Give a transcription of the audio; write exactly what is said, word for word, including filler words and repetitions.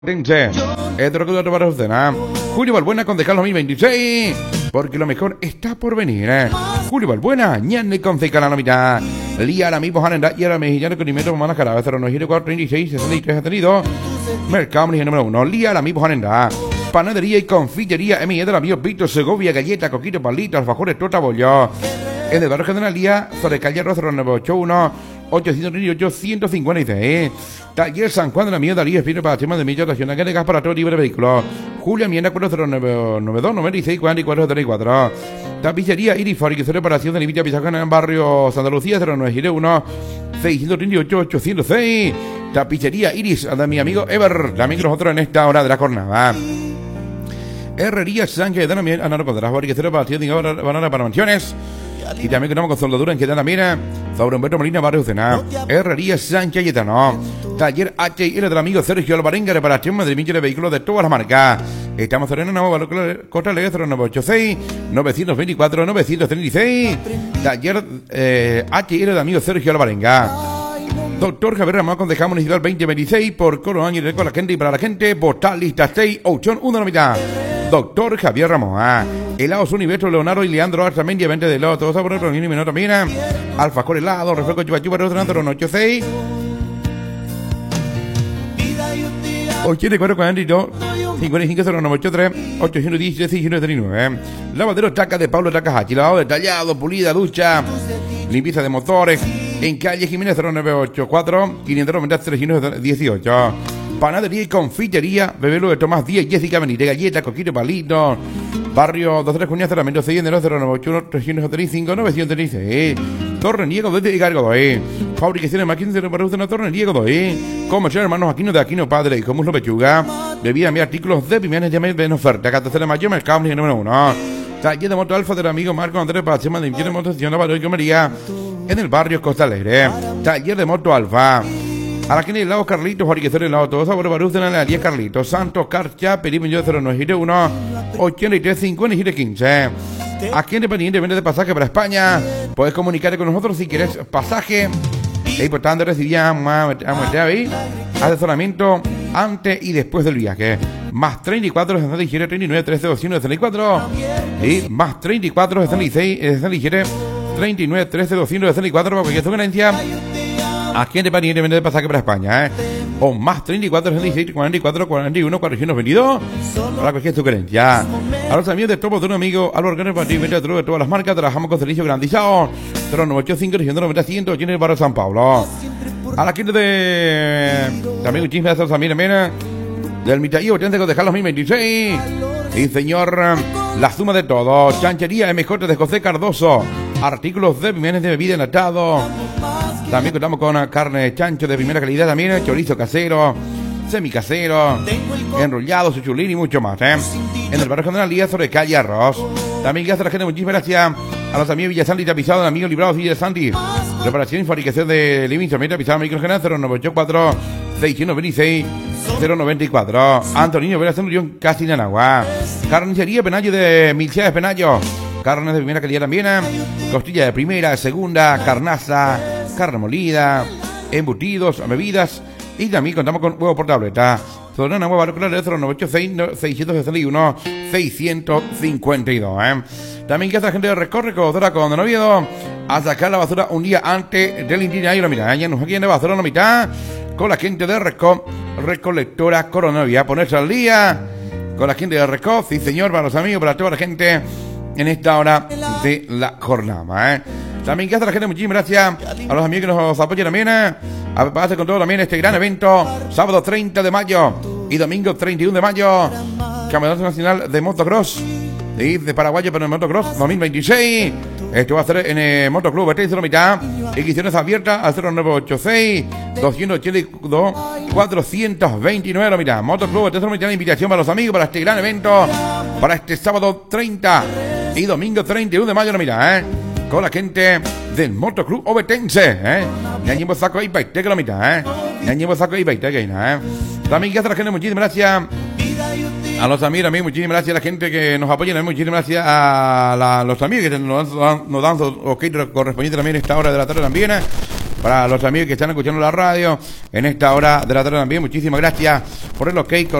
Este recuerdo para usted, ¿eh? Julio Balbuena concejal dos mil veintiséis, porque lo mejor está por venir, ¿eh? Julio Balbuena, ñane concejal a la mitad. Lía la misma Hanenda y a la mexicana con alimentos manas cara, cero nueve cuatro treinta y seis sesenta y tres ha tenido. Mercado número uno, Lía la misma Hanenda. Panadería y confitería M I del amigo Víctor Segovia, galleta, coquito, palitos, alfajores, torta, bollo. En el barrio General Lía, sobre calle Rostro nueve ocho uno ochocientos treinta y ocho ciento cincuenta y seis. Taller San Juan de la Mía Darío Espino para temas de millas nacional de gas para todo tipo de vehículos. Julia Mienda cuatro cero nueve dos noventa y seis cuarenta y cuatro treinta y cuatro. Tapicería Iris Fabricación de reparación de límite Pizacan en el barrio Santa Lucía cero nueve uno seiscientos treinta y ocho ochocientos seis. Tapicería Iris de mi amigo Ever, también con nosotros en esta hora de la jornada. Herrería Sánchez de la Ana Rodríguez, fabricación de reparación de banana para mansiones. Y también contamos con soldadura en que también sobre Humberto Molina, barrio Cena. Herrería Sánchez Yetano. Taller H I L del amigo Sergio Alvarenga, reparación de de vehículos de todas las marcas. Estamos en una nueva Costa Ley cero nueve ocho seis nueve dos cuatro nueve treinta y seis. Taller eh, H I L del amigo Sergio Alvarenga. Doctor Javier Ramón, concejal municipal veinte veintiséis, por Coro Año y con la gente y para la gente. Postal lista seis, opción uno de la mitad. Doctor Javier Ramón, ah. Helados Universo, Leonardo y Leandro Artamendi, vente de helado, todos sabores, Ronini, Minuto, mira. Alfajor helado, refresco chupa chupa, cero ocho seis. ochenta y cuatro cuarenta y dos, cincuenta y cinco cero nueve ocho tres, ochocientos diecisiete seiscientos treinta y nueve. Lavadero Chaca de Pablo Takahashi, lavado detallado, pulida, ducha, limpieza de motores. En calle Jiménez cero nueve ocho cuatro, quinientos noventa, trescientos dieciocho. Panadería y confitería, Bebelo de Tomás Díaz, Jessica Benítez, galleta, coquito, palito. Barrio dos tres Cuñas, Cerramiento seis de enero cero nueve ocho uno trescientos treinta y cinco novecientos treinta y seis. Torreniego de Gargodoy. Fabricaciones máquinas de reproducción Torreniego Godoy. Comercial Hermanos Aquino de Aquino Padre y Muslo Pechuga. Bebida y artículos de Pimenes de en oferta. catorce de mayo, Mercado número uno. Taller de moto Alfa del amigo Marco Andrés para de invitar de motoción Navarro y Comería. En el barrio Costa Alegre. Taller de moto Alfa. A la gente del lado Carlitos, fabricación del lado todos sabores Baruz de la Galería Carlitos, Santos, Carcha, Perimillo cero nueve uno ochenta y tres cincuenta y siete quince. A quien dependiente vende de pasaje para España, puedes comunicarte con nosotros si quieres pasaje. Es importante recibir asesoramiento antes y después del viaje. Más treinta y cuatro, sesenta y siete, treinta y nueve, trece, doscientos sesenta y cuatro. Y más treinta y cuatro, sesenta y seis, sesenta y siete, treinta y nueve, trece, doscientos sesenta y cuatro para cualquier sugerencia. A quien te pariente vende de pasaje para España, ¿eh? O más treinta y cuatro, sesenta y seis, cuarenta y cuatro, cuarenta y uno, cuatrocientos veintidós para cualquier sugerencia. A los amigos de Topo de un amigo Álvaro Gánez, para ti, vende de todas las marcas. Trabajamos con servicio garantizado cero nueve ocho cinco, trescientos noventa, ciento ochenta en el barrio San Pablo. A la gente de también un chisme de también del Mitaío, treinta de dejar dos mil veintiséis. Y señor, la suma de todo. Chanchería M J de José Cardoso. Artículos de bienes de bebida enlatado. También contamos con carne chancho de primera calidad, también chorizo casero, semicasero, enrollado, suchulín y mucho más, ¿eh? En el barrio General Díaz, sobre calle Arroz. También gracias a la gente, muchísimas gracias a los amigos Villasanti tapizado, amigos librados y Villasanti. Reparación y fabricación de living, también tapizado, amigos general cero nueve ocho cuatro, seiscientos veintiséis, cero noventa y cuatro. Antonio Veración Urión, casi Nanagua. Carnicería Penayo de Milciades Penayo. Carnes de primera calidad también, ¿eh? Costilla de primera, segunda, carnaza, carne molida, embutidos, bebidas. Y también contamos con huevo por tableta. Sobre una nueva locura de cero nueve ocho seis, seiscientos sesenta y uno, seiscientos cincuenta y dos, ¿eh? También que hace la gente de Recorre Codora con Oviedo a sacar la basura un día antes del itinerario. Mira, ya nos aquí en la basura la mitad con la gente de Reco, Recolectora Coronovia. Ponerse al día con la gente de Reco, sí señor, para los amigos, para toda la gente en esta hora de la jornada, ¿eh? También que hace la gente, muchísimas gracias a los amigos que nos apoyan también, ¿eh? A prepararse con todo también este gran evento, sábado treinta de mayo y domingo treinta y uno de mayo, Campeonato Nacional de Motocross y de Paraguayo, pero en Motocross dos mil veintiséis. Esto va a ser en el Motoclub Betis de la mitad. Inscripciones abiertas al cero nueve ocho seis, doscientos ochenta y dos, cuatrocientos veintinueve de la mitad. Motoclub Betis de la mitad, invitación para los amigos para este gran evento, para este sábado treinta y domingo treinta y uno de mayo de la mitad, ¿eh? Con la gente del Motoclub Obetense, ¿eh? Ñañibo saco ahí paite que la mitad, ¿eh? Ñañibo saco ahí paite que ¿eh? También que hace la gente, muchísimas gracias a los amigos, amigos, muchísimas gracias a la gente que nos apoya, muchísimas gracias a la, los amigos que nos dan, nos dan los ok correspondientes también a esta hora de la tarde también, ¿eh? para los amigos que están escuchando la radio en esta hora de la tarde también. Muchísimas gracias por el ok.